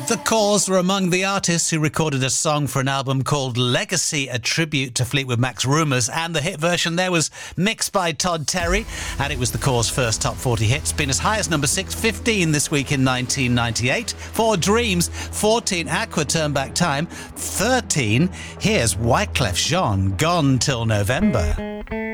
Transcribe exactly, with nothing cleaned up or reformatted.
The Cause were among the artists who recorded a song for an album called Legacy, a tribute to Fleetwood Mac's Rumours, and the hit version there was mixed by Todd Terry, and it was The Cause's first top forty hit. It's been as high as number six, fifteen this week in nineteen ninety-eight. For Dreams, fourteen, Aqua, Turn Back Time. thirteen, here's Wyclef Jean, Gone Till November.